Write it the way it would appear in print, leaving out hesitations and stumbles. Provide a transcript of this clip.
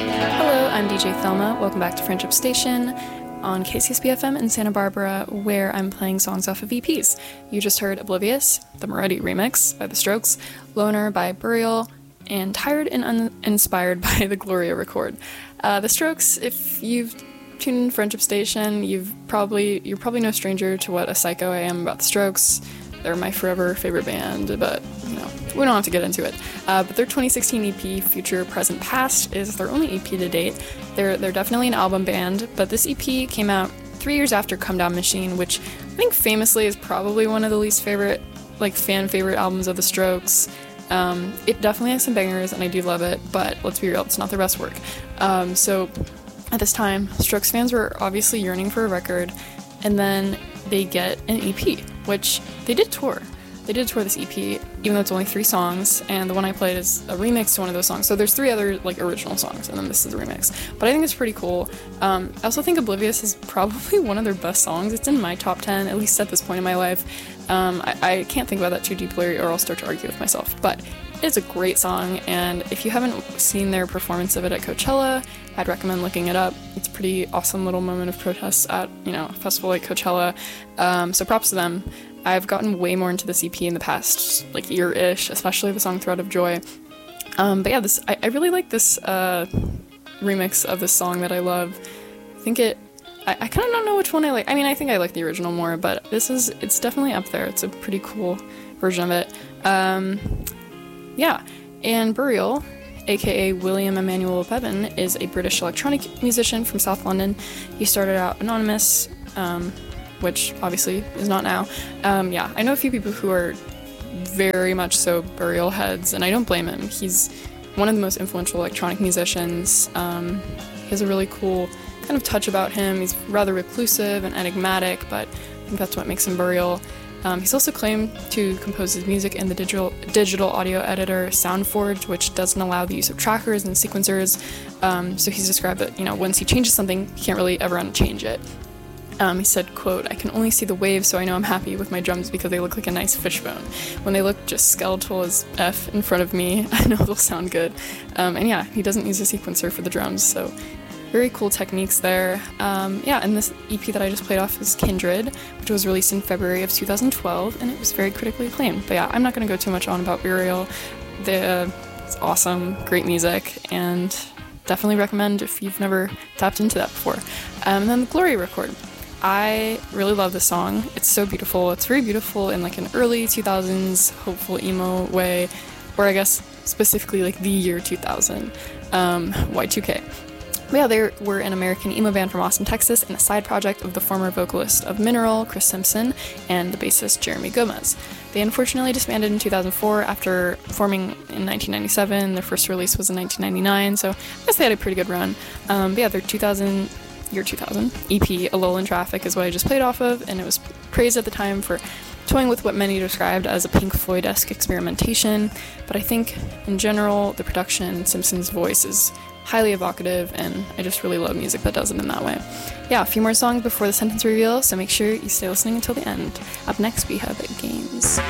Hello, I'm DJ Thelma. Welcome back to Friendship Station on KCSB-FM in Santa Barbara, where I'm playing songs off of EPs. You just heard Oblivious, the Moretti remix by The Strokes, Loner by Burial, and Tired and Uninspired by the Gloria record. The Strokes, if you've tuned in Friendship Station, you're probably no stranger to what a psycho I am about The Strokes. They're my forever favorite band, but we don't have to get into it. But their 2016 EP, Future, Present, Past, is their only EP to date. They're definitely an album band, but this EP came out 3 years after Come Down Machine, which I think famously is probably one of the least favorite, fan favorite albums of The Strokes. It definitely has some bangers, and I do love it, but let's be real, it's not their best work. So at this time, Strokes fans were obviously yearning for a record, and then they get an EP, which they did tour. They did tour this EP, even though it's only 3 songs, and the one I played is a remix to one of those songs. So there's 3 other original songs, and then this is a remix. But I think it's pretty cool. I also think Oblivious is probably one of their best songs. It's in my top 10, at least at this point in my life. I can't think about that too deeply, or I'll start to argue with myself. But it's a great song, and if you haven't seen their performance of it at Coachella, I'd recommend looking it up. It's a pretty awesome little moment of protest at a festival like Coachella. So props to them. I've gotten way more into this EP in the past year-ish, especially the song Thread of Joy. But yeah, I really like this remix of this song that I love. I kind of don't know which one I like. I think I like the original more, but it's definitely up there. It's a pretty cool version of it. Yeah, and Burial, aka William Emmanuel Bevan, is a British electronic musician from South London. He started out anonymous, which obviously is not now. Yeah, I know a few people who are very much so Burial heads, and I don't blame him. He's one of the most influential electronic musicians. He has a really cool kind of touch about him. He's rather reclusive and enigmatic, but I think that's what makes him Burial. He's also claimed to compose his music in the digital audio editor SoundForge, which doesn't allow the use of trackers and sequencers. So he's described that, once he changes something, he can't really ever unchange it. He said, quote, "I can only see the waves, so I know I'm happy with my drums because they look like a nice fishbone. When they look just skeletal as F in front of me, I know they'll sound good." And yeah, he doesn't use a sequencer for the drums, so very cool techniques there. Yeah, and this EP that I just played off is Kindred, which was released in February of 2012, and it was very critically acclaimed. But yeah, I'm not going to go too much on about Burial. It's awesome, great music, and definitely recommend if you've never tapped into that before. And then the Gloria record. I really love this song. It's so beautiful. It's very beautiful in an early 2000s hopeful emo way, or I guess specifically the year 2000, Y2K. But yeah, they were an American emo band from Austin, Texas, and a side project of the former vocalist of Mineral, Chris Simpson, and the bassist Jeremy Gomez. They unfortunately disbanded in 2004 after forming in 1997. Their first release was in 1999, so I guess they had a pretty good run. But yeah, their year 2000 EP, A Lull in Traffic, is what I just played off of, and it was praised at the time for toying with what many described as a Pink Floyd-esque experimentation, but I think, in general, the production, Simpson's voice is highly evocative, and I just really love music that does it in that way. Yeah, a few more songs before the sentence reveal, so make sure you stay listening until the end. Up next, we have Games.